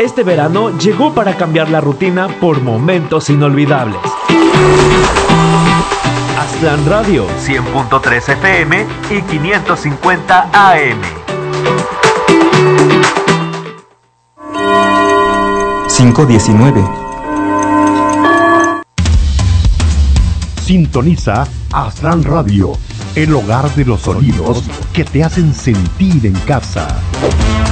Este verano llegó para cambiar la rutina por momentos inolvidables. Aztlán Radio, 100.3 FM y 550 AM. 519. Sintoniza Aztlán Radio, el hogar de los sonidos que te hacen sentir en casa.